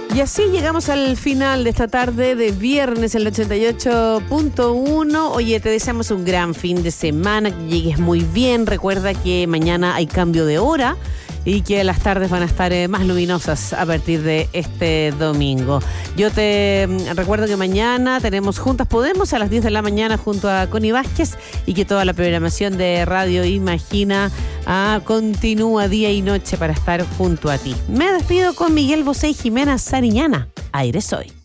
Y así llegamos al final de esta tarde de viernes en el 88.1. Oye, te deseamos un gran fin de semana, que llegues muy bien. Recuerda que mañana hay cambio de hora y que las tardes van a estar más luminosas a partir de este domingo. Yo te recuerdo que mañana tenemos Juntas Podemos a las 10 de la mañana junto a Connie Vázquez, y que toda la programación de Radio Imagina continúa día y noche para estar junto a ti. Me despido con Miguel Bosé y Jimena Sariñana. Aire soy.